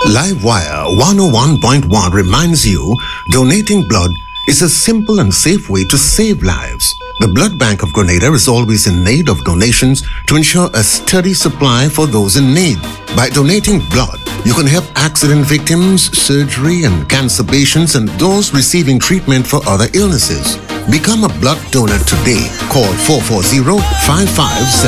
Livewire 101.1 reminds you donating blood is a simple and safe way to save lives. The Blood Bank of Grenada is always in need of donations to ensure a steady supply for those in need. By donating blood, you can help accident victims, surgery and cancer patients, and those receiving treatment for other illnesses. Become a blood donor today. Call 440-5577.